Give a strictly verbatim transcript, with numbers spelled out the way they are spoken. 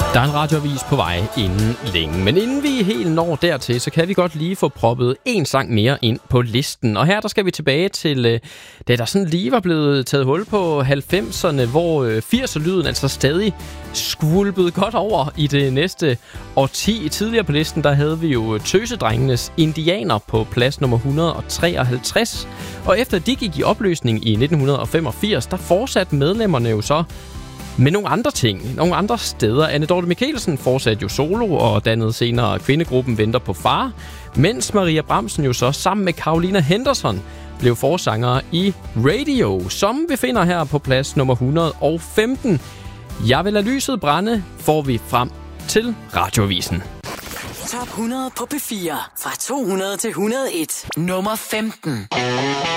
Der er en radioavis på vej inden længe, men inden vi helt når dertil, så kan vi godt lige få proppet en sang mere ind på listen. Og her der skal vi tilbage til, da der sådan lige var blevet taget hul på halvfemserne, hvor firser-lyden altså stadig skvulpede godt over i det næste årti. Tidligere på listen, der havde vi jo Tøsedrengenes Indianer på plads nummer et hundrede og treoghalvtreds. Og efter de gik i opløsning i nitten femogfirs, der fortsatte medlemmerne jo så med nogle andre ting, nogle andre steder. Anne Dorthe Michelsen fortsatte jo solo og dannede senere kvindegruppen Venter på Far, mens Maria Bramsen jo så sammen med Carolina Henderson blev forsanger i Radio, som vi finder her på plads nummer et hundrede og femten. Jeg vil lade lyset brænde, får vi frem til radioavisen. Top hundrede på P fire fra to hundrede til et hundrede og en. Nummer femten.